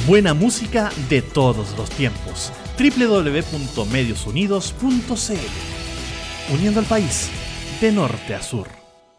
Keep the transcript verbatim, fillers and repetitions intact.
Buena música de todos los tiempos. doble u doble u doble u punto medios unidos punto c l. Uniendo al país de norte a sur.